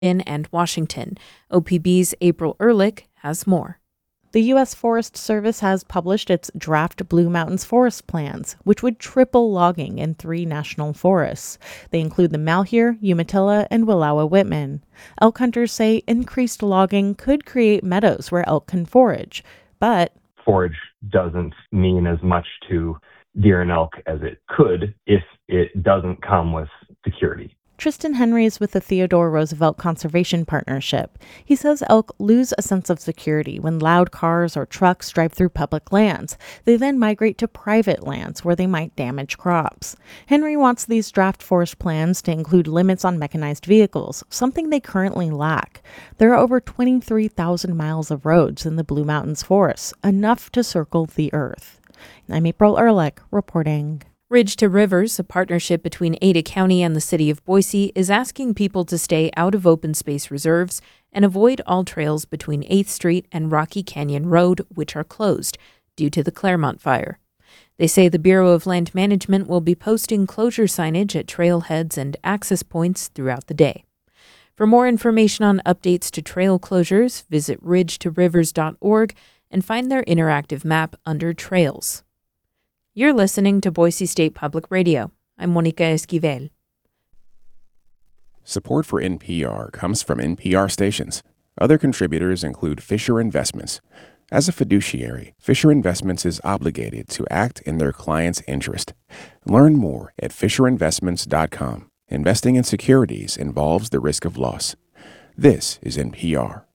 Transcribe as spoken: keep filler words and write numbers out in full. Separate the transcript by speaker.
Speaker 1: and Washington. O P B's April Ehrlich has more.
Speaker 2: The U S Forest Service has published its draft Blue Mountains forest plans, which would triple logging in three national forests. They include the Malheur, Umatilla, and Wallowa-Whitman. Elk hunters say increased logging could create meadows where elk can forage, but
Speaker 3: forage doesn't mean as much to deer and elk as it could if it doesn't come with security.
Speaker 2: Tristan Henry is with the Theodore Roosevelt Conservation Partnership. He says elk lose a sense of security when loud cars or trucks drive through public lands. They then migrate to private lands where they might damage crops. Henry wants these draft forest plans to include limits on mechanized vehicles, something they currently lack. There are over twenty-three thousand miles of roads in the Blue Mountains forests, enough to circle the earth. I'm April Ehrlich reporting.
Speaker 1: Ridge to Rivers, a partnership between Ada County and the city of Boise, is asking people to stay out of open space reserves and avoid all trails between eighth Street and Rocky Canyon Road, which are closed due to the Claremont fire. They say the Bureau of Land Management will be posting closure signage at trailheads and access points throughout the day. For more information on updates to trail closures, visit ridge to rivers dot org and find their interactive map under Trails. You're listening to Boise State Public Radio. I'm Monica Esquivel.
Speaker 4: Support for N P R comes from N P R stations. Other contributors include Fisher Investments. As a fiduciary, Fisher Investments is obligated to act in their client's interest. Learn more at fisher investments dot com. Investing in securities involves the risk of loss. This is N P R.